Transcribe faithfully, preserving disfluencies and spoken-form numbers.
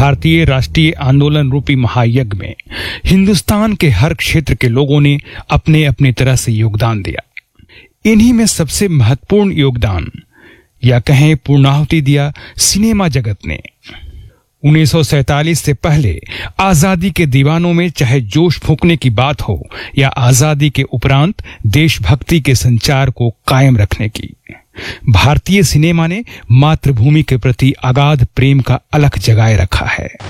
भारतीय राष्ट्रीय आंदोलन रूपी महायज्ञ में हिंदुस्तान के हर क्षेत्र के लोगों ने अपने अपने तरह से योगदान दिया। इन्हीं में सबसे महत्वपूर्ण योगदान या कहें पूर्णाहुति दिया सिनेमा जगत ने। उन्नीस सौ सैंतालीस से पहले आजादी के दीवानों में चाहे जोश फूंकने की बात हो या आजादी के उपरांत देशभक्ति के संचार को कायम रखने की, भारतीय सिनेमा ने मातृभूमि के प्रति अगाध प्रेम का अलख जगाए रखा है।